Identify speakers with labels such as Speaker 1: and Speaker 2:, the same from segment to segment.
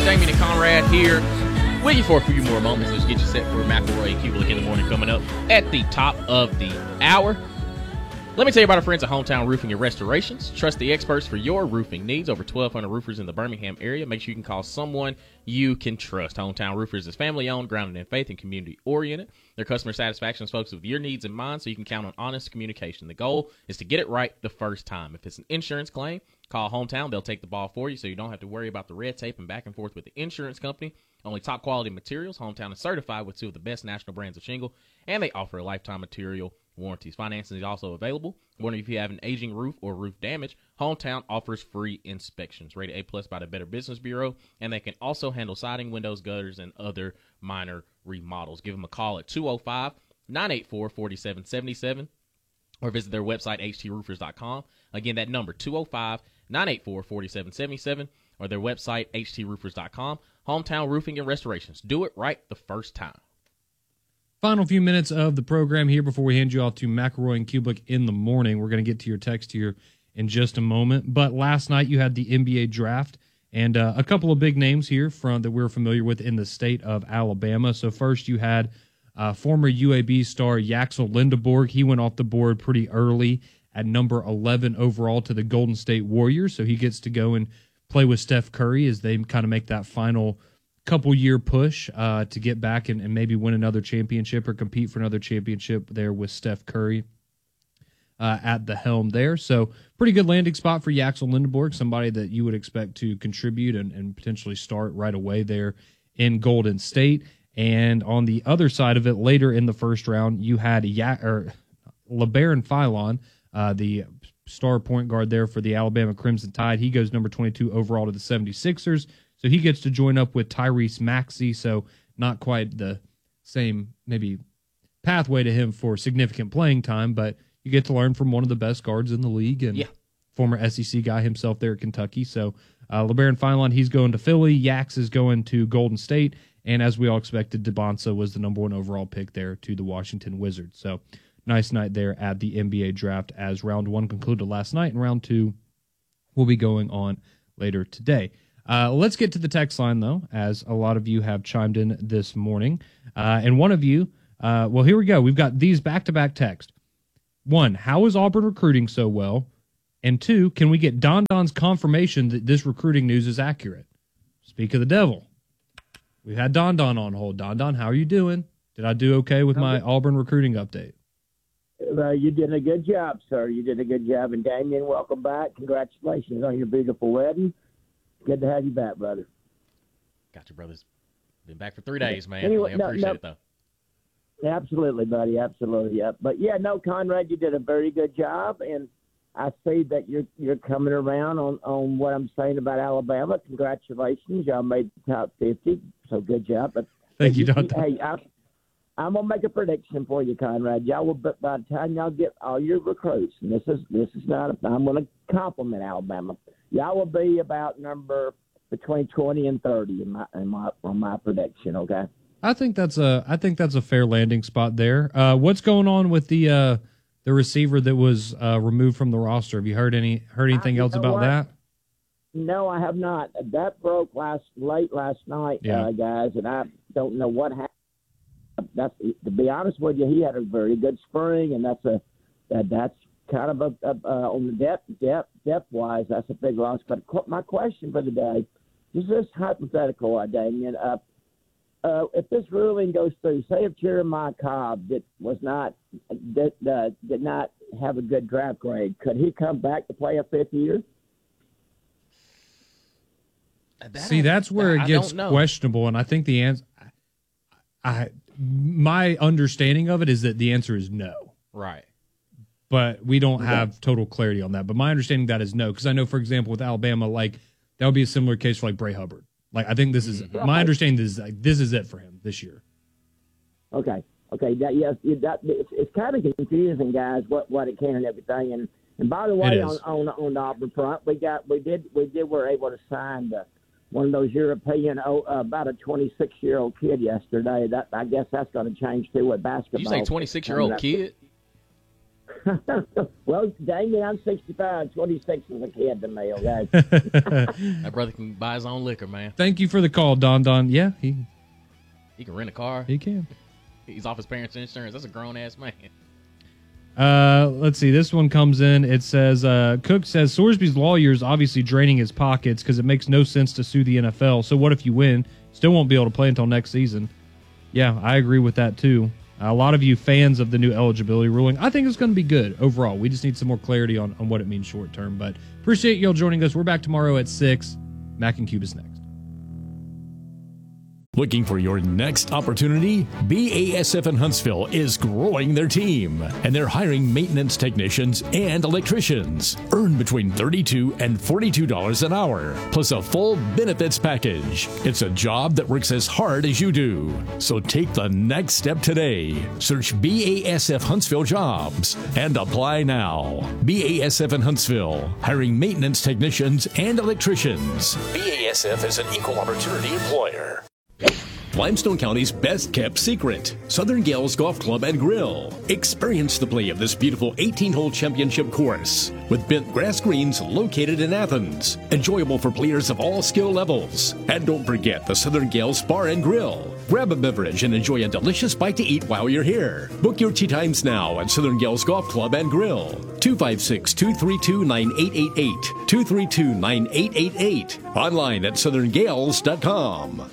Speaker 1: Damien and Conrad here with you for a few more moments. Let's get you set for McElroy and Kubelik in the morning coming up at the top of the hour. Let me tell you about our friends at Hometown Roofing and Restorations. Trust the experts for your roofing needs. Over 1,200 roofers in the Birmingham area. Make sure you can call someone you can trust. Hometown Roofers is family-owned, grounded in faith, and community-oriented. Their customer satisfaction is focused with your needs in mind, so you can count on honest communication. The goal is to get it right the first time. If it's an insurance claim, call Hometown. They'll take the ball for you, so you don't have to worry about the red tape and back and forth with the insurance company. Only top-quality materials. Hometown is certified with 2 of the best national brands of shingle, and they offer a lifetime material warranties. Financing is also available. Wondering if you have an aging roof or roof damage, Hometown offers free inspections. Rated A+ by the Better Business Bureau, and they can also handle siding, windows, gutters, and other minor remodels. Give them a call at 205-984-4777 or visit their website, htroofers.com. Again, that number, 205-984-4777 or their website, htroofers.com. Hometown Roofing and Restorations. Do it right the first time.
Speaker 2: Final few minutes of the program here before we hand you off to McElroy and Kubelik in the morning. We're going to get to your text here in just a moment. But last night you had the NBA draft and a couple of big names here that we're familiar with in the state of Alabama. So first you had former UAB star Yaxel Lindeborg. He went off the board pretty early at number 11 overall to the Golden State Warriors. So he gets to go and play with Steph Curry as they kind of make that final couple-year push to get back and maybe win another championship or compete for another championship there with Steph Curry at the helm there. So pretty good landing spot for Yaxel Lindeborg, somebody that you would expect to contribute and potentially start right away there in Golden State. And on the other side of it, later in the first round, you had LeBaron Philon, the star point guard there for the Alabama Crimson Tide. He goes number 22 overall to the 76ers. So he gets to join up with Tyrese Maxey, so not quite the same maybe pathway to him for significant playing time, but you get to learn from one of the best guards in the league and former SEC guy himself there at Kentucky. So LeBaron Philon, he's going to Philly. Yax is going to Golden State. And as we all expected, DeBonsa was the number 1 overall pick there to the Washington Wizards. So nice night there at the NBA draft as round 1 concluded last night, and round 2 will be going on later today. Let's get to the text line, though, as a lot of you have chimed in this morning. And one of you, well, here we go. We've got these back-to-back texts. 1, how is Auburn recruiting so well? And 2, can we get Don Don's confirmation that this recruiting news is accurate? Speak of the devil. We've had Don Don on hold. Don Don, how are you doing? Did I do okay with my Auburn recruiting update?
Speaker 3: You did a good job, sir. You did a good job. And, Damien, welcome back. Congratulations on your beautiful wedding. Good to have you back, brother.
Speaker 1: Got you, brothers. Been back for 3 days, man.
Speaker 3: Anyway,
Speaker 1: I appreciate it, though.
Speaker 3: Absolutely, buddy. Absolutely, yeah. But, yeah, no, Conrad, you did a very good job, and I see that you're coming around on what I'm saying about Alabama. Congratulations. Y'all made the top 50, so good job. But
Speaker 2: Thank you, Don.
Speaker 3: Hey, I'm going to make a prediction for you, Conrad. Y'all will, by the time y'all get all your recruits, and this is not I'm going to compliment Alabama. Y'all will be about number between 20 and 30 on my prediction. Okay.
Speaker 2: I think that's a fair landing spot there. What's going on with the receiver that was removed from the roster? Have you heard anything else about that?
Speaker 3: No, I have not. That broke late last night, guys, and I don't know what happened. That's, to be honest with you, he had a very good spring, and that's kind of on the depth wise, that's a big loss. But my question for the day, this is hypothetical, Damien. If this ruling goes through, say if Jeremiah Cobb did not have a good draft grade, could he come back to play a 5th year?
Speaker 2: That's where it gets questionable, and I think the answer. My understanding of it is that the answer is no.
Speaker 1: Right.
Speaker 2: But we don't have total clarity on that. But my understanding of that is no, because I know, for example, with Alabama, like that would be a similar case for like Bray Hubbard. Like I think this is my understanding is like, this is it for him this year.
Speaker 3: Okay. It's kind of confusing, guys. What it can and everything. And by the way, on the Auburn front, we were able to sign one of those European, about a 26-year-old kid yesterday. I guess that's going to change too with basketball.
Speaker 1: Did you say 26-year-old kid?
Speaker 3: Well, dang it, I'm 65. 26 as a kid to me, okay?
Speaker 1: That brother can buy his own liquor, man.
Speaker 2: Thank you for the call, Don Don. Yeah,
Speaker 1: He can rent a car.
Speaker 2: he can.
Speaker 1: He's off his parents' insurance. That's a grown-ass man.
Speaker 2: Let's see. This one comes in. It says, Cook says, Sorsby's lawyer is obviously draining his pockets because it makes no sense to sue the NFL. So what if you win? Still won't be able to play until next season. Yeah, I agree with that too. A lot of you fans of the new eligibility ruling, I think it's going to be good overall. We just need some more clarity on what it means short term. But appreciate y'all joining us. We're back tomorrow at 6. Mac and Cube is next.
Speaker 4: Looking for your next opportunity? BASF in Huntsville is growing their team, and they're hiring maintenance technicians and electricians. Earn between $32 and $42 an hour, plus a full benefits package. It's a job that works as hard as you do. So take the next step today. Search BASF Huntsville Jobs and apply now. BASF in Huntsville, hiring maintenance technicians and electricians. BASF is an equal opportunity employer. Limestone County's best-kept secret, Southern Gales Golf Club and Grill. Experience the play of this beautiful 18-hole championship course with bent grass greens located in Athens. Enjoyable for players of all skill levels. And don't forget the Southern Gales Bar and Grill. Grab a beverage and enjoy a delicious bite to eat while you're here. Book your tee times now at Southern Gales Golf Club and Grill. 256-232-9888. 232-9888. Online at southerngales.com.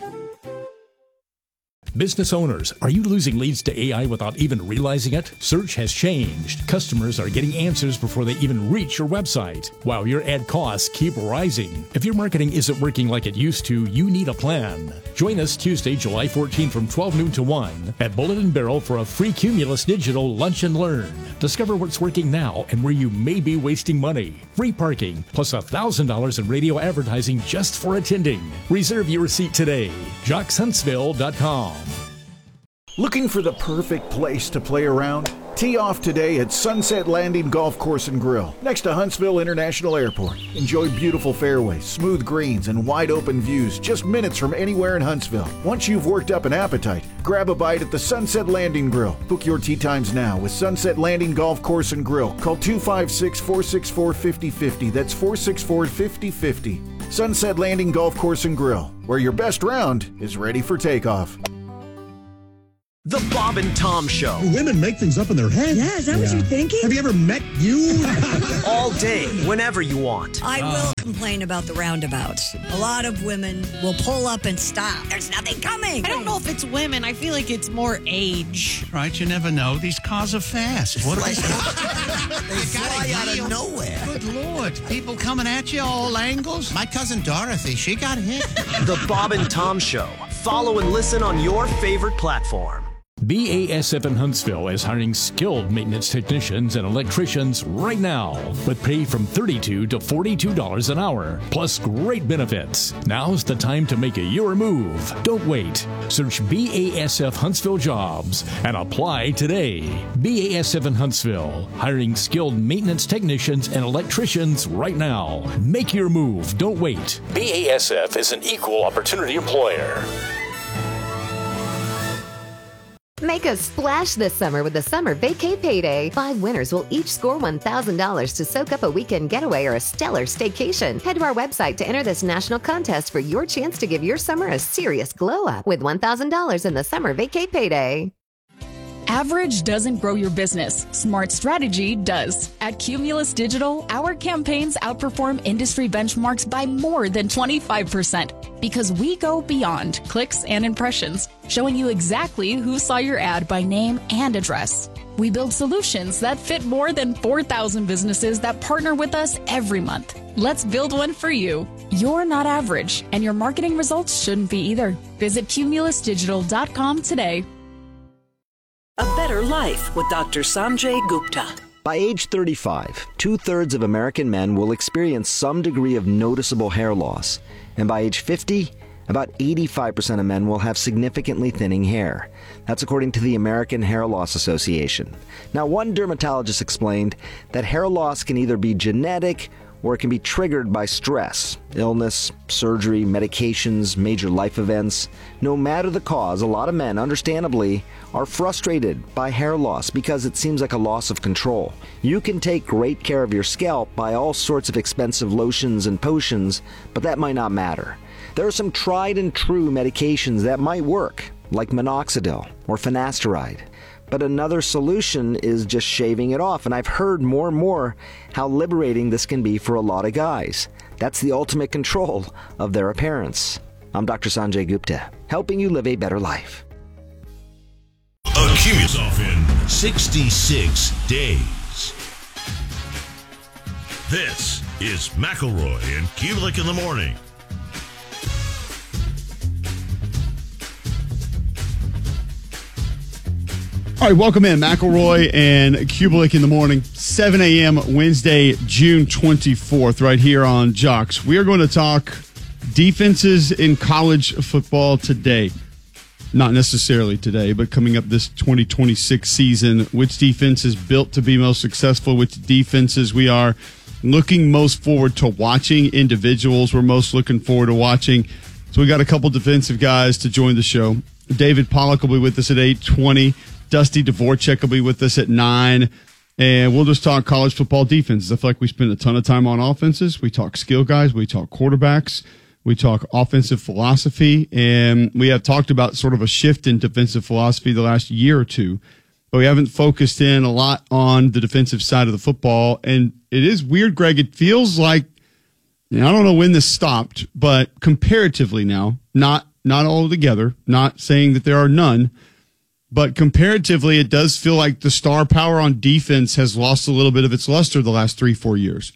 Speaker 4: Business owners, are you losing leads to AI without even realizing it? Search has changed. Customers are getting answers before they even reach your website, while your ad costs keep rising. If your marketing isn't working like it used to, you need a plan. Join us Tuesday, July 14 from 12 noon to 1 at Bullet and Barrel for a free Cumulus Digital Lunch and Learn. Discover what's working now and where you may be wasting money. Free parking, plus $1,000 in radio advertising just for attending. Reserve your seat today. JocksHuntsville.com.
Speaker 5: Looking for the perfect place to play around? Tee off today at Sunset Landing Golf Course and Grill, next to Huntsville International Airport. Enjoy beautiful fairways, smooth greens, and wide open views just minutes from anywhere in Huntsville. Once you've worked up an appetite, grab a bite at the Sunset Landing Grill. Book your tee times now with Sunset Landing Golf Course and Grill. Call 256-464-5050. That's 464-5050. Sunset Landing Golf Course and Grill, where your best round is ready for takeoff.
Speaker 6: The Bob and Tom Show.
Speaker 7: Women make things up in their head.
Speaker 8: Yeah, is that what you're thinking?
Speaker 7: Have you ever met you?
Speaker 6: All day, whenever you want.
Speaker 8: I will complain about the roundabouts. A lot of women will pull up and stop. There's nothing coming.
Speaker 9: I don't know if it's women. I feel like it's more age.
Speaker 7: Right, you never know. These cars are fast. What
Speaker 6: They fly out of nowhere.
Speaker 7: Good Lord. People coming at you all angles. My cousin Dorothy, she got hit.
Speaker 6: The Bob and Tom Show. Follow and listen on your favorite platform.
Speaker 4: BASF in Huntsville is hiring skilled maintenance technicians and electricians right now with pay from $32 to $42 an hour, plus great benefits. Now's the time to make your move. Don't wait. Search BASF Huntsville Jobs and apply today. BASF in Huntsville, hiring skilled maintenance technicians and electricians right now. Make your move. Don't wait. BASF is an equal opportunity employer.
Speaker 10: Make a splash this summer with the Summer Vacay Payday. 5 winners will each score $1,000 to soak up a weekend getaway or a stellar staycation. Head to our website to enter this national contest for your chance to give your summer a serious glow-up with $1,000 in the Summer Vacay Payday.
Speaker 11: Average doesn't grow your business. Smart strategy does. At Cumulus Digital, our campaigns outperform industry benchmarks by more than 25% because we go beyond clicks and impressions, showing you exactly who saw your ad by name and address. We build solutions that fit more than 4,000 businesses that partner with us every month. Let's build one for you. You're not average, and your marketing results shouldn't be either. Visit cumulusdigital.com today.
Speaker 12: A Better Life with Dr. Sanjay Gupta.
Speaker 13: By age 35, 2/3 of American men will experience some degree of noticeable hair loss. And by age 50, about 85% of men will have significantly thinning hair. That's according to the American Hair Loss Association. Now, one dermatologist explained that hair loss can either be genetic or it can be triggered by stress, illness, surgery, medications, major life events. No matter the cause, a lot of men, understandably, are frustrated by hair loss because it seems like a loss of control. You can take great care of your scalp by all sorts of expensive lotions and potions, but that might not matter. There are some tried and true medications that might work, like minoxidil or finasteride. But another solution is just shaving it off, and I've heard more and more how liberating this can be for a lot of guys. That's the ultimate control of their appearance. I'm Dr. Sanjay Gupta, helping you live a better life.
Speaker 14: Accumulate yourself in 66 days. This is McElroy and Kubelik in the morning.
Speaker 15: All right, welcome in. McElroy and Kubelik in the morning, 7 a.m. Wednesday, June 24th, right here on Jocks. We are going to talk defenses in college football today. Not necessarily today, but coming up this 2026 season. Which defense is built to be most successful? Which defenses we are looking most forward to watching? Individuals we're most looking forward to watching. So we got a couple defensive guys to join the show. David Pollock will be with us at 8:20. Dusty Dvorak will be with us at 9, and we'll just talk college football defenses. I feel like we spend a ton of time on offenses. We talk skill guys. We talk quarterbacks. We talk offensive philosophy, and we have talked about sort of a shift in defensive philosophy the last year or two, but we haven't focused in a lot on the defensive side of the football, and it is weird, Greg. It feels like, I don't know when this stopped, but comparatively now, not all together, not saying that there are none, but comparatively, it does feel like the star power on defense has lost a little bit of its luster the last 3-4 years.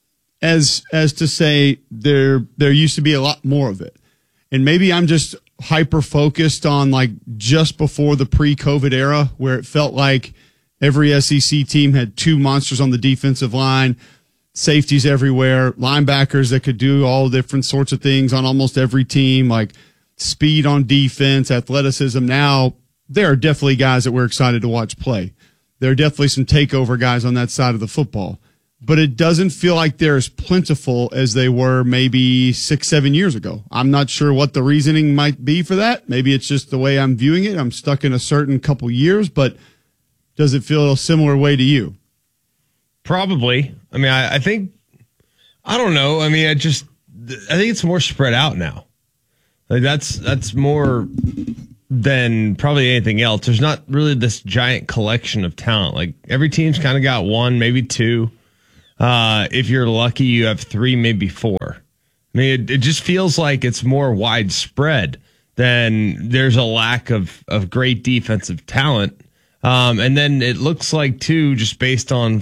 Speaker 15: As to say, there used to be a lot more of it. And maybe I'm just hyper-focused on like just before the pre-COVID era where it felt like every SEC team had two monsters on the defensive line, safeties everywhere, linebackers that could do all different sorts of things on almost every team, like speed on defense, athleticism. Now, there are definitely guys that we're excited to watch play. There are definitely some takeover guys on that side of the football. But it doesn't feel like they're as plentiful as they were maybe 6-7 years ago. I'm not sure what the reasoning might be for that. Maybe it's just the way I'm viewing it. I'm stuck in a certain couple years, but does it feel a similar way to you?
Speaker 16: Probably. I mean, I think, I don't know. I mean, I think it's more spread out now. Like that's more than probably anything else. There's not really this giant collection of talent. Like every team's kind of got one, maybe two. If you're lucky, you have three, maybe four. I mean, it just feels like it's more widespread than there's a lack of great defensive talent. And then it looks like too, just based on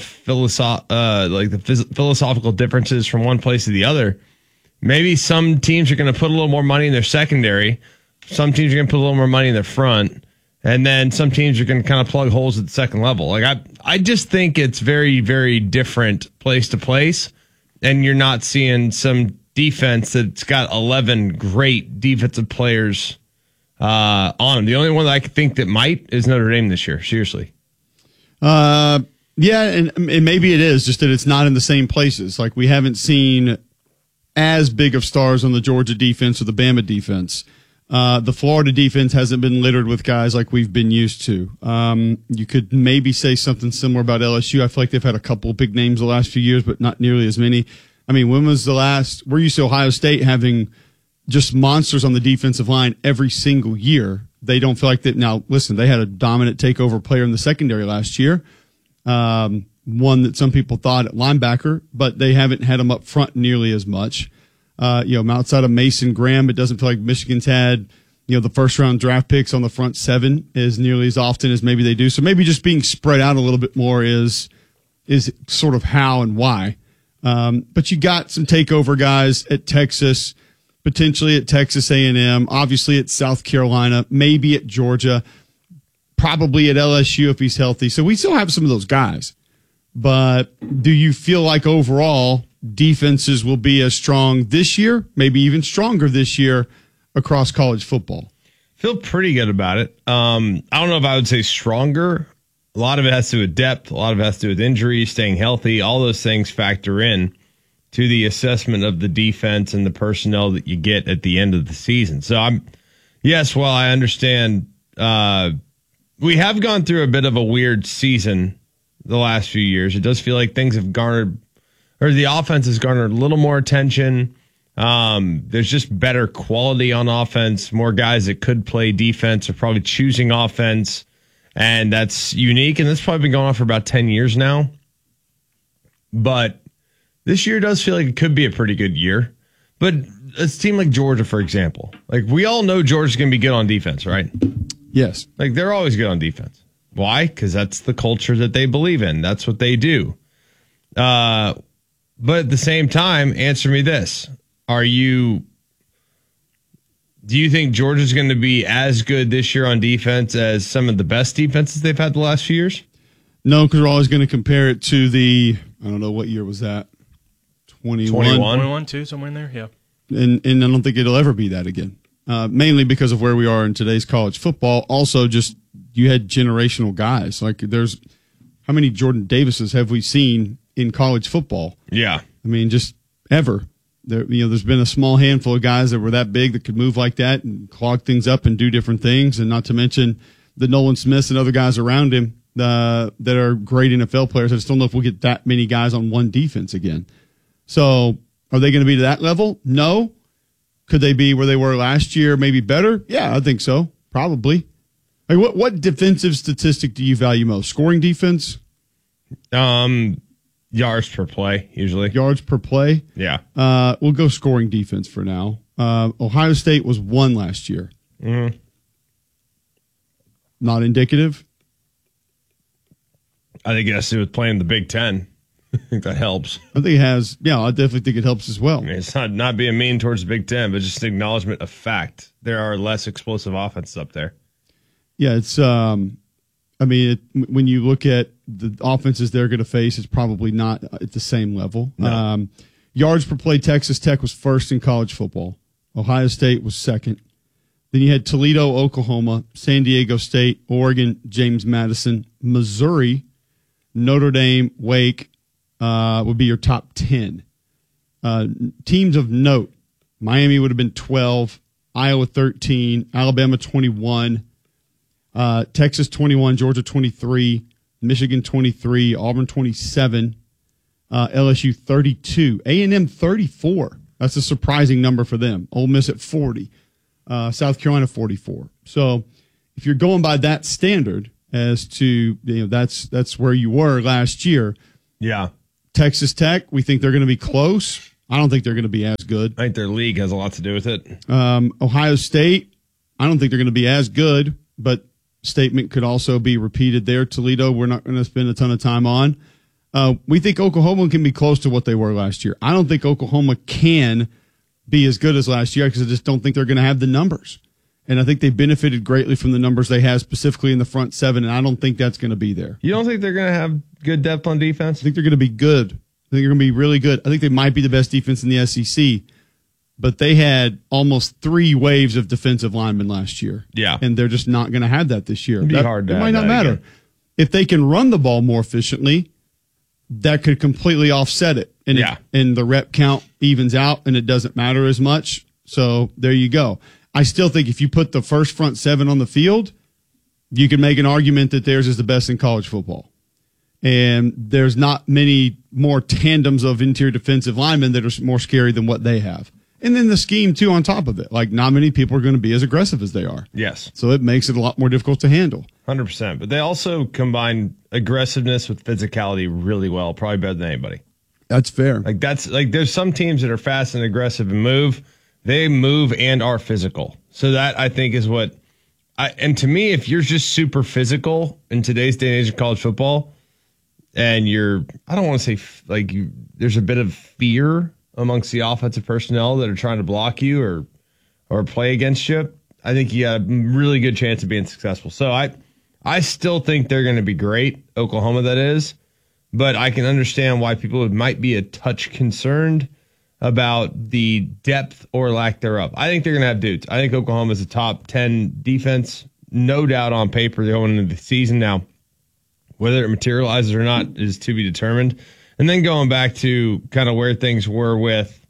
Speaker 16: the philosophical differences from one place to the other. Maybe some teams are going to put a little more money in their secondary. Some teams are going to put a little more money in their front. And then some teams are going to kind of plug holes at the second level. Like I just think it's very, very different place to place. And you're not seeing some defense that's got 11 great defensive players on them. The only one that I think that might is Notre Dame this year. Seriously.
Speaker 15: Yeah, and maybe it is just that it's not in the same places. Like we haven't seen as big of stars on the Georgia defense or the Bama defense. The Florida defense hasn't been littered with guys like we've been used to. You could maybe say something similar about LSU. I feel like they've had a couple of big names the last few years, but not nearly as many. I mean, when was the last? We're used to Ohio State having just monsters on the defensive line every single year. They don't feel like that. Now, listen, they had a dominant takeover player in the secondary last year. One that some people thought at linebacker, but they haven't had him up front nearly as much. Outside of Mason Graham, it doesn't feel like Michigan's had, the first round draft picks on the front seven as nearly as often as maybe they do. So maybe just being spread out a little bit more is sort of how and why. But you got some takeover guys at Texas, potentially at Texas A&M, obviously at South Carolina, maybe at Georgia, probably at LSU if he's healthy. So we still have some of those guys. But do you feel like overall defenses will be as strong this year, maybe even stronger this year across college football?
Speaker 16: Feel pretty good about it. I don't know if I would say stronger. A lot of it has to do with depth. A lot of it has to do with injuries, staying healthy. All those things factor in. to the assessment of the defense and the personnel that you get at the end of the season. So while I understand, we have gone through a bit of a weird season the last few years. It does feel like things have the offense has garnered a little more attention. There's just better quality on offense. More guys that could play defense are probably choosing offense, and that's unique. And that's probably been going on for about 10 years now. But this year does feel like it could be a pretty good year. But a team like Georgia, for example, like we all know Georgia's going to be good on defense, right?
Speaker 15: Yes.
Speaker 16: Like they're always good on defense. Why? Because that's the culture that they believe in. That's what they do. But at the same time, answer me this. Do you think Georgia's going to be as good this year on defense as some of the best defenses they've had the last few years?
Speaker 15: No, because we're always going to compare it to I don't know, what year was that?
Speaker 17: 21, too, somewhere in there, yeah.
Speaker 15: And I don't think it'll ever be that again. Mainly because of where we are in today's college football. Also, just you had generational guys. Like how many Jordan Davises have we seen in college football?
Speaker 16: Yeah.
Speaker 15: I mean, just ever. There's been a small handful of guys that were that big that could move like that and clog things up and do different things. And not to mention the Nolan Smiths and other guys around him that are great NFL players. I just don't know if we'll get that many guys on one defense again. So are they going to be to that level? No. Could they be where they were last year, maybe better? Yeah, I think so. Probably. Like what defensive statistic do you value most? Scoring defense?
Speaker 16: Yards per play, usually.
Speaker 15: Yards per play?
Speaker 16: Yeah.
Speaker 15: We'll go scoring defense for now. Ohio State was 1 last year.
Speaker 16: Mm-hmm.
Speaker 15: Not indicative?
Speaker 16: I think it has to do with playing the Big Ten. I think that helps.
Speaker 15: I think it has. Yeah, I definitely think it helps as well.
Speaker 16: I mean, it's not being mean towards the Big Ten, but just an acknowledgement of fact. There are less explosive offenses up there.
Speaker 15: Yeah, it's. When you look at the offenses they're going to face, it's probably not at the same level.
Speaker 16: No.
Speaker 15: Yards per play, Texas Tech was first in college football. Ohio State was second. Then you had Toledo, Oklahoma, San Diego State, Oregon, James Madison, Missouri, Notre Dame, Wake would be your top 10. Teams of note, Miami would have been 12, Iowa 13, Alabama 21, Texas 21, Georgia 23, Michigan 23, Auburn 27, LSU 32, A&M 34. That's a surprising number for them. Ole Miss at 40, South Carolina 44. So if you're going by that standard as to, that's where you were last year.
Speaker 16: Yeah.
Speaker 15: Texas Tech, we think they're going to be close. I don't think they're going to be as good.
Speaker 16: I think their league has a lot to do with it.
Speaker 15: Ohio State, I don't think they're going to be as good, but statement could also be repeated there. Toledo, we're not going to spend a ton of time on. We think Oklahoma can be close to what they were last year. I don't think Oklahoma can be as good as last year because I just don't think they're going to have the numbers. And I think they benefited greatly from the numbers they have, specifically in the front seven, and I don't think that's going to be there.
Speaker 16: You don't think they're going to have good depth on defense?
Speaker 15: I think they're going to be good. I think they're going to be really good. I think they might be the best defense in the SEC, but they had almost 3 waves of defensive linemen last year.
Speaker 16: Yeah.
Speaker 15: And they're just not going to have that this year.
Speaker 16: It'd be hard to
Speaker 15: it might not matter.
Speaker 16: Again.
Speaker 15: If they can run the ball more efficiently, that could completely offset it. And and the rep count evens out, and it doesn't matter as much. So there you go. I still think if you put the first front seven on the field, you can make an argument that theirs is the best in college football. And there's not many more tandems of interior defensive linemen that are more scary than what they have. And then the scheme, too, on top of it. Like, not many people are going to be as aggressive as they are.
Speaker 16: Yes.
Speaker 15: So it makes it a lot more difficult to handle.
Speaker 16: 100%. But they also combine aggressiveness with physicality really well, probably better than anybody.
Speaker 15: That's fair.
Speaker 16: There's some teams that are fast and aggressive and move. They move and are physical. So that, I think, is what and to me, if you're just super physical in today's day and age of college football, and I don't want to say there's a bit of fear amongst the offensive personnel that are trying to block you or play against you, I think you got a really good chance of being successful. So I still think they're going to be great, Oklahoma that is, but I can understand why people might be a touch concerned about the depth or lack thereof. I think they're going to have dudes. I think Oklahoma is a top 10 defense, no doubt on paper going into the season. Now, whether it materializes or not is to be determined. And then going back to kind of where things were with,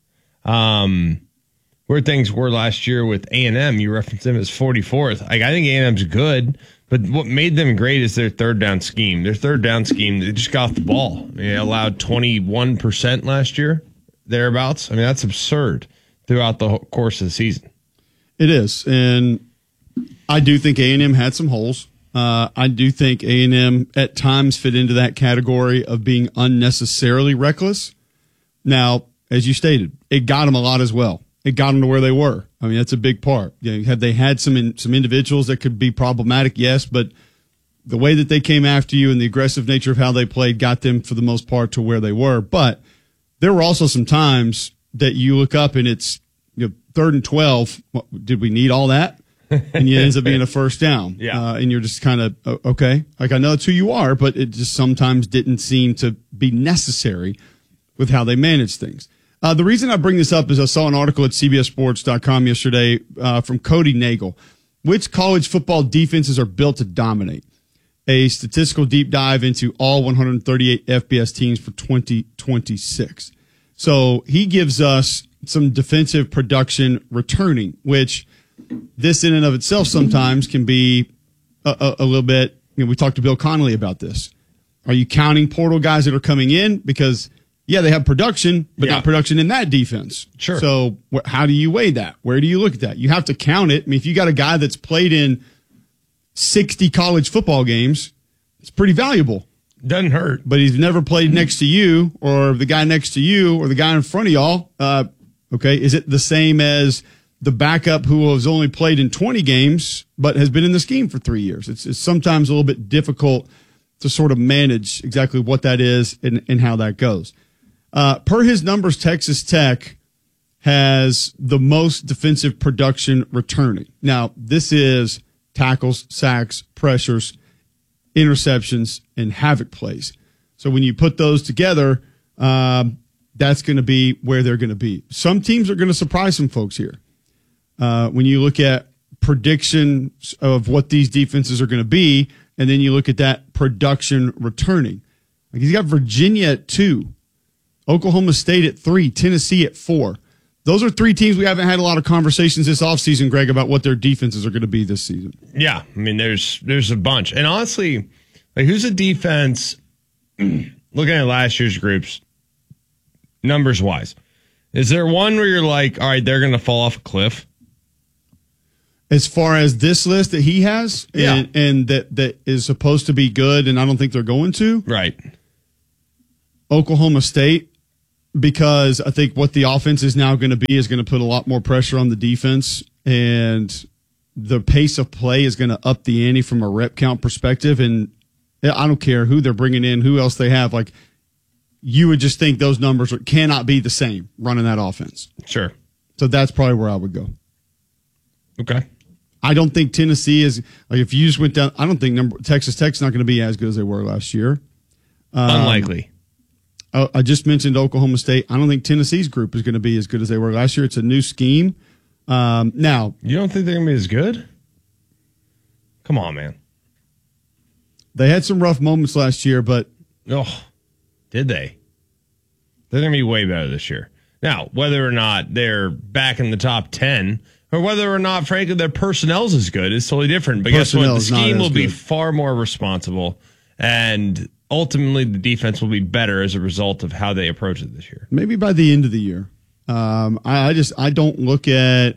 Speaker 16: where things were last year with A&M, you referenced them as 44th. Like, I think A&M's good, but what made them great is their third down scheme. Their third down scheme, they just got off the ball. They allowed 21% last year, thereabouts. I mean, that's absurd throughout the course of the season.
Speaker 15: It is, and I do think A&M had some holes. I do think A&M at times fit into that category of being unnecessarily reckless. Now, as you stated, it got them a lot as well. It got them to where they were. I mean, that's a big part. Have they had some individuals that could be problematic? Yes, but the way that they came after you and the aggressive nature of how they played got them, for the most part, to where they were. But there were also some times that you look up and it's 3rd and 12. Did we need all that? And it ends up being a first down.
Speaker 16: Yeah.
Speaker 15: And you're just kind of, okay. Like, I know it's who you are, but it just sometimes didn't seem to be necessary with how they manage things. The reason I bring this up is I saw an article at CBSSports.com yesterday from Cody Nagel. Which college football defenses are built to dominate? A statistical deep dive into all 138 FBS teams for 2026. So he gives us some defensive production returning, which this in and of itself sometimes can be a little bit, we talked to Bill Connolly about this. Are you counting portal guys that are coming in? Because, yeah, they have production, but not production in that defense.
Speaker 16: Sure.
Speaker 15: So how do you weigh that? Where do you look at that? You have to count it. I mean, if you got a guy that's played in 60 college football games, it's pretty valuable.
Speaker 16: Doesn't hurt.
Speaker 15: But he's never played next to you or the guy next to you or the guy in front of y'all. Okay, is it the same as the backup who has only played in 20 games but has been in the scheme for 3 years? It's sometimes a little bit difficult to sort of manage exactly what that is and how that goes. Per his numbers, Texas Tech has the most defensive production returning. Now, this is tackles, sacks, pressures, interceptions, and havoc plays. So when you put those together, that's going to be where they're going to be. Some teams are going to surprise some folks here. When you look at predictions of what these defenses are going to be, and then you look at that production returning. Like, he's got Virginia at 2, Oklahoma State at 3, Tennessee at 4. Those are 3 teams we haven't had a lot of conversations this offseason, Greg, about what their defenses are going to be this season.
Speaker 16: Yeah, I mean, there's a bunch. And honestly, like, who's a defense, looking at last year's groups, numbers-wise, is there one where you're like, all right, they're going to fall off a cliff?
Speaker 15: As far as this list that he has, and that is supposed to be good, and I don't think they're going to.
Speaker 16: Right.
Speaker 15: Oklahoma State, because I think what the offense is now going to be is going to put a lot more pressure on the defense, and the pace of play is going to up the ante from a rep count perspective. And I don't care who they're bringing in, who else they have. Like, you would just think those numbers cannot be the same running that offense.
Speaker 16: Sure.
Speaker 15: So that's probably where I would go.
Speaker 16: Okay.
Speaker 15: I don't think Tennessee is, like, if you just went down, I don't think Texas Tech's not going to be as good as they were last year.
Speaker 16: Unlikely.
Speaker 15: I just mentioned Oklahoma State. I don't think Tennessee's group is going to be as good as they were last year. It's a new scheme. Now,
Speaker 16: you don't think they're going to be as good? Come on, man.
Speaker 15: They had some rough moments last year, but
Speaker 16: did they? They're going to be way better this year. Now, whether or not they're back in the top 10, or whether or not, frankly, their personnel's is good is totally different. But guess what? The scheme will be far more responsible, and ultimately the defense will be better as a result of how they approach it this year.
Speaker 15: Maybe by the end of the year. I don't look at.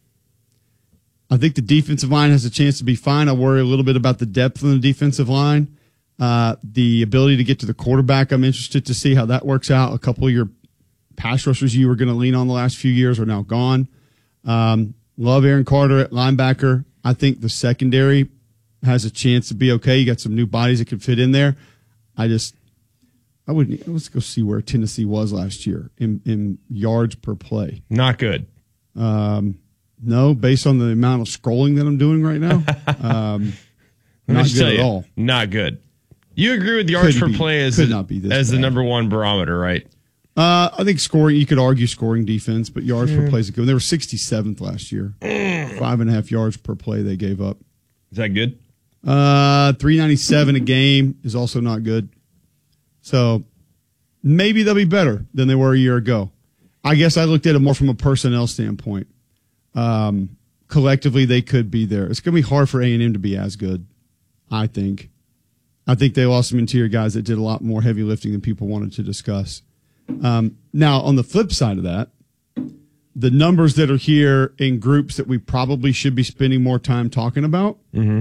Speaker 15: I think the defensive line has a chance to be fine. I worry a little bit about the depth on the defensive line. The ability to get to the quarterback, I'm interested to see how that works out. A couple of your pass rushers you were going to lean on the last few years are now gone. Love Aaron Carter at linebacker. I think the secondary has a chance to be okay. You got some new bodies that can fit in there. Let's go see where Tennessee was last year in yards per play.
Speaker 16: Not good.
Speaker 15: No, based on the amount of scrolling that I'm doing right now, not good at all.
Speaker 16: Not good. You agree with yards per play as the number one barometer, right?
Speaker 15: I think scoring, you could argue scoring defense, but yards per play is good. They were 67th last year. 5.5 yards per play they gave up.
Speaker 16: Is that good?
Speaker 15: 397 a game is also not good. So maybe they'll be better than they were a year ago. I guess I looked at it more from a personnel standpoint. Collectively, they could be there. It's going to be hard for A&M to be as good, I think. I think they lost some interior guys that did a lot more heavy lifting than people wanted to discuss. Now, on the flip side of that, the numbers that are here in groups that we probably should be spending more time talking about.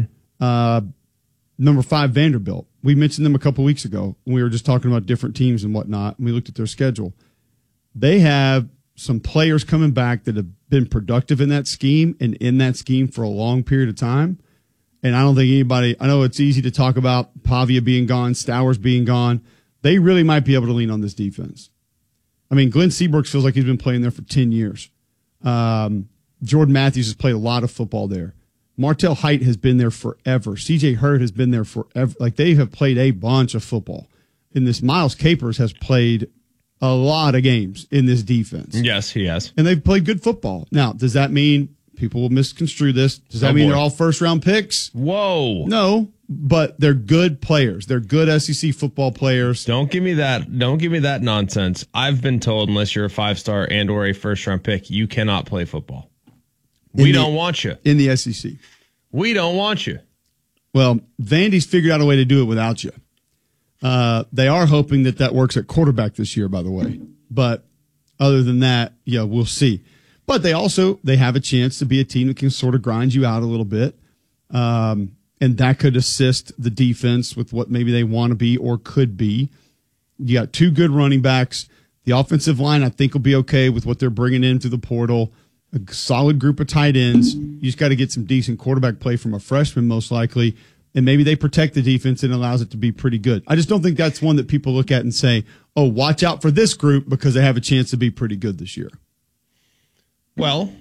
Speaker 15: Number 5, Vanderbilt. We mentioned them a couple weeks ago when we were just talking about different teams and whatnot, and we looked at their schedule. They have some players coming back that have been productive in that scheme and in that scheme for a long period of time. And I don't think anybody, I know it's easy to talk about Pavia being gone, Stowers being gone. They really might be able to lean on this defense. I mean, Glenn Seabrooks feels like he's been playing there for 10 years. Jordan Matthews has played a lot of football there. Martell Height has been there forever. C.J. Hurd has been there forever. Like, they have played a bunch of football. And this Miles Capers has played a lot of games in this defense.
Speaker 16: Yes, he has.
Speaker 15: And they've played good football. Now, does that mean people will misconstrue this? Does that mean they're all first-round picks?
Speaker 16: Whoa.
Speaker 15: No, but they're good players. They're good SEC football players.
Speaker 16: Don't give me that. Don't give me that nonsense. I've been told unless you're a 5-star and or a first-round pick, you cannot play football. We don't want you.
Speaker 15: In the SEC.
Speaker 16: We don't want you.
Speaker 15: Well, Vandy's figured out a way to do it without you. They are hoping that works at quarterback this year, by the way. But other than that, yeah, we'll see. But they have a chance to be a team that can sort of grind you out a little bit. And that could assist the defense with what maybe they want to be or could be. You got 2 good running backs. The offensive line, I think, will be okay with what they're bringing in through the portal. A solid group of tight ends. You just got to get some decent quarterback play from a freshman, most likely. And maybe they protect the defense and allows it to be pretty good. I just don't think that's one that people look at and say, oh, watch out for this group because they have a chance to be pretty good this year.
Speaker 16: Well,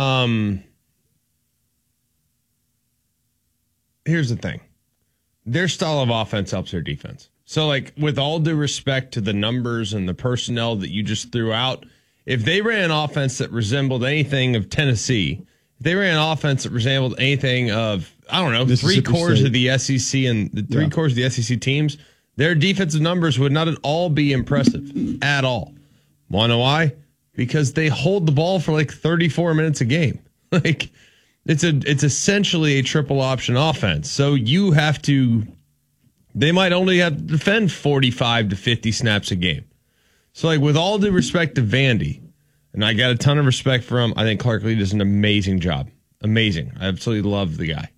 Speaker 16: here's the thing. Their style of offense helps their defense. So, like, with all due respect to the numbers and the personnel that you just threw out, if they ran an offense that resembled anything of Tennessee, if they ran an offense that resembled anything of, I don't know, 3/4 of the SEC and the 3/4 of the SEC teams, their defensive numbers would not at all be impressive at all. Want to know why? Because they hold the ball for like 34 minutes a game. Like, it's essentially a triple option offense. So you have to, they might only have to defend 45 to 50 snaps a game. So, like, with all due respect to Vandy, and I got a ton of respect for him, I think Clark Lee does an amazing job. Amazing. I absolutely love the guy.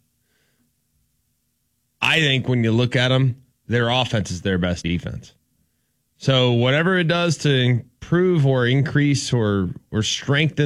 Speaker 16: I think when you look at him, their offense is their best defense. So whatever it does to improve or increase or strengthen